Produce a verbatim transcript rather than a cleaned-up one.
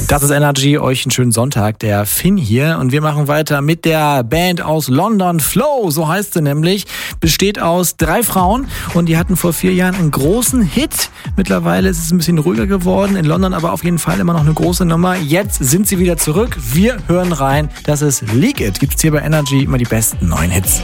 Das ist Energy, euch einen schönen Sonntag, der Finn hier. Und wir machen weiter mit der Band aus London, Flow, so heißt sie nämlich. Besteht aus drei Frauen und die hatten vor vier Jahren einen großen Hit. Mittlerweile ist es ein bisschen ruhiger geworden, in London aber auf jeden Fall immer noch eine große Nummer. Jetzt sind sie wieder zurück, wir hören rein. Das ist Leak It, gibt's hier bei Energy immer die besten neuen Hits.